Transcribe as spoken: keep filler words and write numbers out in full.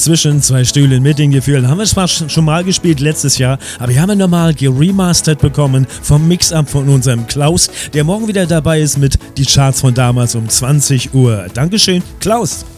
Zwischen zwei Stühlen mit den Gefühlen haben wir zwar schon mal gespielt letztes Jahr, aber wir haben ihn nochmal geremastert bekommen vom Mix-Up von unserem Klaus, der morgen wieder dabei ist mit die Charts von damals um zwanzig Uhr. Dankeschön, Klaus.